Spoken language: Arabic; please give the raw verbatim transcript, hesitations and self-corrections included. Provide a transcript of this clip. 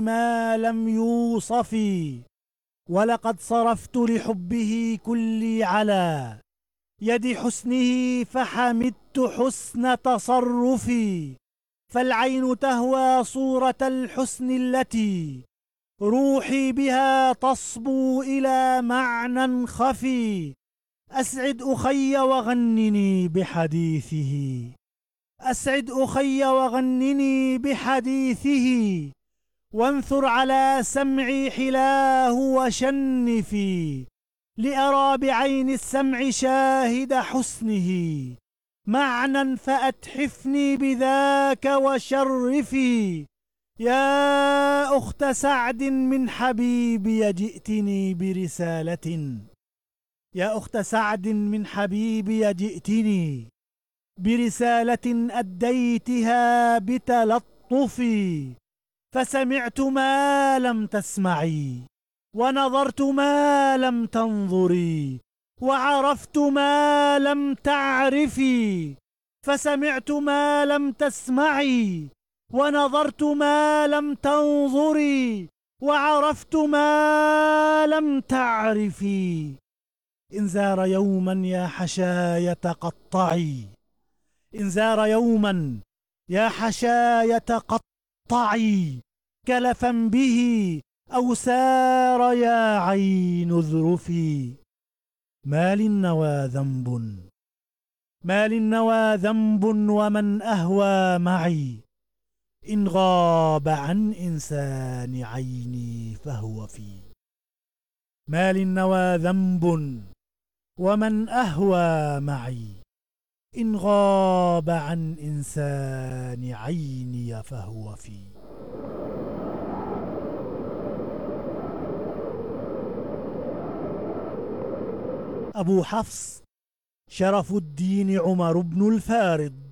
ما لم يوصف، ولقد صرفت لحبه كلي على يد حسنه فحمدت حسن تصرفي. فالعين تهوى صورة الحسن التي روحي بها تصبو إلى معنى خفي. أسعد أخي وغنني بحديثه، أسعد أخي وغنني بحديثه، وانثر على سمعي حلاه وشنفي، لأرى بعين السمع شاهد حسنه معنى فأتحفني بذاك وشرفي. يا أخت سعد من حبيبي جئتني برسالة، يا أخت سعد من حبيبي جئتني برسالة أديتها بتلطفي. فسمعت ما لم تسمعي، ونظرت ما لم تنظري، وعرفت ما لم تعرفي. فسمعت ما لم تسمعي، ونظرت ما لم تنظري، وعرفت ما لم تعرفي. إن زار يوما يا حشاية قطعي، إن زار يوما يا حشاية قطعي، كلفا به أو سار يا عين اذرفي. ما للنوى ذنب، ما للنوى ذنب ومن أهوى معي، إن غاب عن إنسان عيني فهو في. ما للنوى ذنب ومن أهوى معي، إن غاب عن إنسان عيني فهو في. أبو حفص شرف الدين عمر بن الفارض.